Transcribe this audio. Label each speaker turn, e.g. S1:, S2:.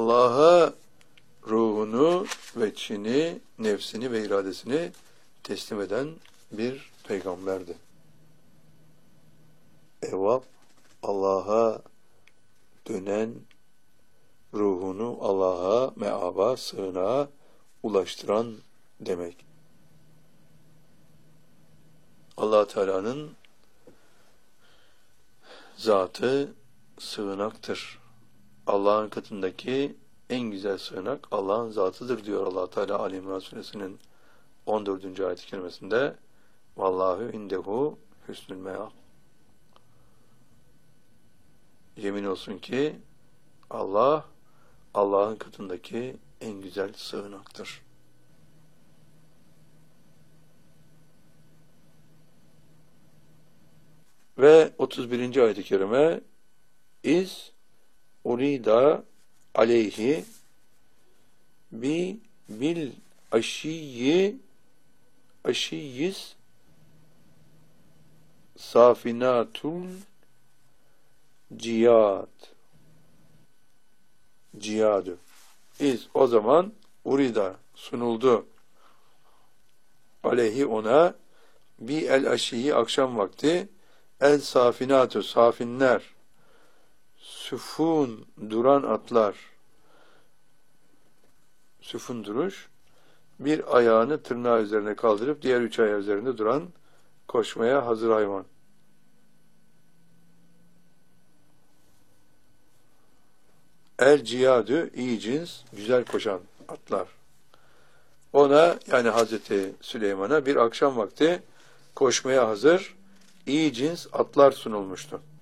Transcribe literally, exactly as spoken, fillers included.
S1: Allah'a ruhunu ve çini, nefsini ve iradesini teslim eden bir peygamberdi. Evvab, Allah'a dönen, ruhunu Allah'a, meaba, sığınağa ulaştıran demek. Allah Teala'nın zatı sığınaktır. Allah'ın katındaki en güzel sığınak Allah'ın zatıdır diyor Allah Teala Ali İmran Suresinin on dördüncü ayet-i kerimesinde. Vallahu indehu hüsnül meab. Yemin olsun ki Allah, Allah'ın katındaki en güzel sığınaktır. Ve otuz birinci ayet-i kerime İz urida aleyhi bi bil aşiyyi aşiyyiz safinatul ciyad ciyadı. İz o zaman urida sunuldu aleyhi ona bi el aşiyyi akşam vakti el safinatü safinler süfun duran atlar süfun duruş bir ayağını tırnağı üzerine kaldırıp diğer üç ayağı üzerinde duran koşmaya hazır hayvan. El ciyadü iyi cins güzel koşan atlar. Ona yani Hazreti Süleyman'a bir akşam vakti koşmaya hazır iyi cins atlar sunulmuştu.